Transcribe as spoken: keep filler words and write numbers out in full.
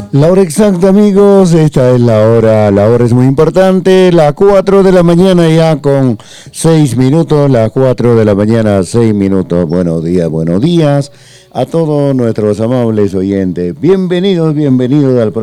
La hora exacta, amigos, esta es la hora, la hora es muy importante, las cuatro de la mañana ya con seis minutos, las cuatro de la mañana, seis minutos. Buenos días, buenos días a todos nuestros amables oyentes. Bienvenidos, bienvenidos al programa.